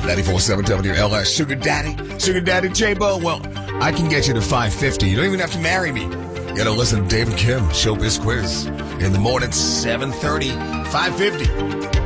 94.7 WLS. Sugar Daddy J-Bo. Well, I can get you to 550. You don't even have to marry me. You gotta listen to David Kim, Showbiz Quiz. In the morning, 7:30, 550.